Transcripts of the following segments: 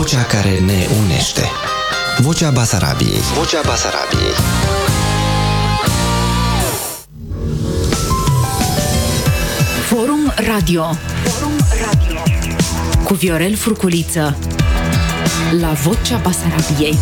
Vocea care ne unește. Vocea Basarabiei. Vocea Basarabiei. Forum Radio. Cu Viorel Furculiță. La Vocea Basarabiei.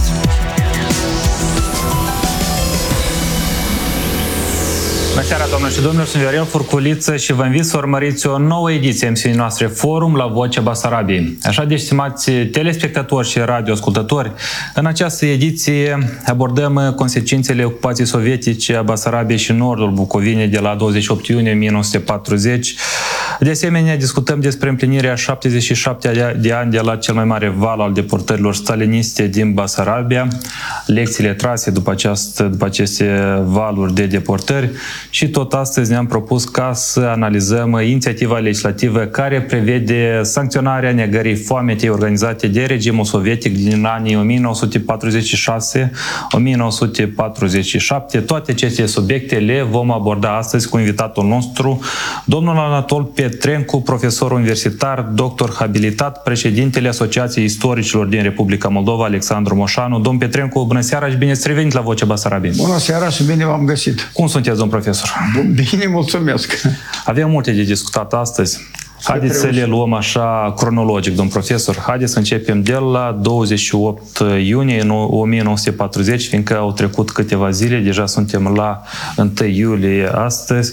Bună seara, doamnelor și domnilor, sunt Viorel Furculiță și vă invit să urmăriți o nouă ediție a emisiunii noastre Forum la Vocea Basarabiei. Așa de stimați telespectatori și radioascultători, în această ediție abordăm consecințele ocupației sovietice a Basarabiei și nordul Bucovinei de la 28 iunie 1940. De asemenea, discutăm despre împlinirea 77 de ani de la cel mai mare val al deportărilor staliniste din Basarabia, lecțiile trase după aceste valuri de deportări. Și tot astăzi ne-am propus ca să analizăm inițiativa legislativă care prevede sancționarea negării foametei organizate de regimul sovietic din anii 1946-1947. Toate aceste subiecte le vom aborda astăzi cu invitatul nostru, domnul Anatol Petrencu, profesor universitar, doctor habilitat, președintele Asociației Istoricilor din Republica Moldova, Alexandru Moșanu. Domn Petrencu, bună seara și bine ați revenit la Vocea Basarabiei. Bună seara și bine v-am găsit. Cum sunteți, domn profesor? Bine, mulțumesc. Avem multe de discutat astăzi. Haideți să le luăm așa cronologic, domn profesor. Haideți să începem de la 28 iunie 1940, fiindcă au trecut câteva zile, deja suntem la 1 iulie astăzi.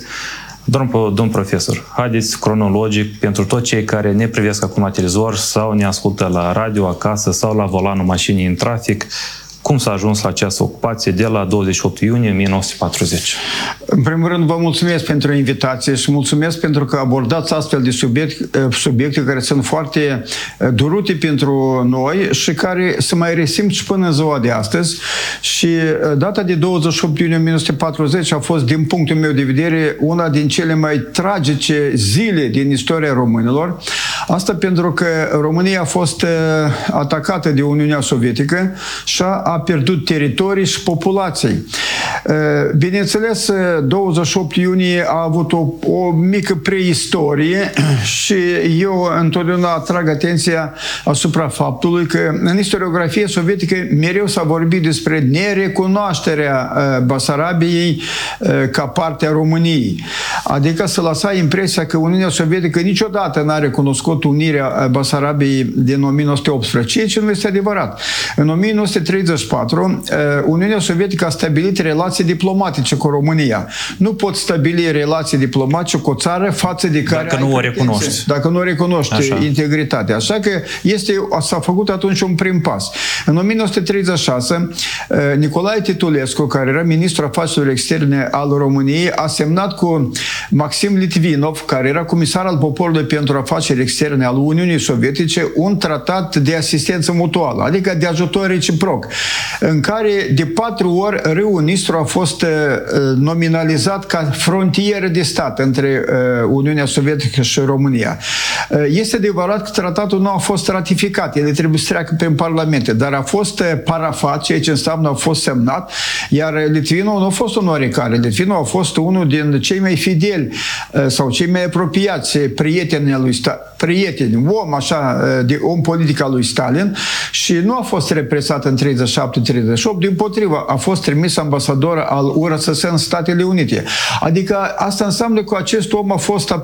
Domn profesor, haideți cronologic pentru toți cei care ne privesc acum la televizor sau ne ascultă la radio acasă sau la volanul mașinii în trafic. Cum s-a ajuns la această ocupație de la 28 iunie 1940? În primul rând, vă mulțumesc pentru invitație și mulțumesc pentru că abordați astfel de subiecte care sunt foarte durute pentru noi și care se mai resimt și până în ziua de astăzi. Și data de 28 iunie 1940 a fost, din punctul meu de vedere, una din cele mai tragice zile din istoria românilor. Asta pentru că România a fost atacată de Uniunea Sovietică și a pierdut teritorii și populații. Bineînțeles, 28 iunie a avut o mică preistorie și eu întotdeauna atrag atenția asupra faptului că în istoriografia sovietică mereu s-a vorbit despre nerecunoașterea Basarabiei ca parte a României. Adică să lăsa impresia că Uniunea Sovietică niciodată n-a recunoscut unirea Basarabiei din 1918, ceea ce nu este adevărat. În 1934, Uniunea Sovietică a stabilit relații diplomatice cu România. Nu pot stabili relații diplomatice cu o țară față de care dacă nu o recunoști. Dacă nu recunoști integritatea. Așa că s-a făcut atunci un prim pas. În 1936, Nicolae Titulescu, care era ministrul afacerilor externe al României, a semnat cu Maxim Litvinov, care era comisar al poporului pentru afaceri externe al Uniunii Sovietice, un tratat de asistență mutuală, adică de ajutor reciproc, în care de 4 ori râul Nistru a fost nominalizat ca frontieră de stat între Uniunea Sovietică și România. Este adevărat că tratatul nu a fost ratificat, el trebuie să treacă prin parlamente, dar a fost parafat, ceea ce înseamnă a fost semnat, iar Litvinov nu a fost un oarecare. Litvinov a fost unul din cei mai fideli sau cei mai apropiați prieteni, om politic al lui Stalin, și nu a fost represat în 37-38, dimpotrivă, a fost trimis ambasador al URSS în Statele Unite. Adică asta înseamnă că acest om a fost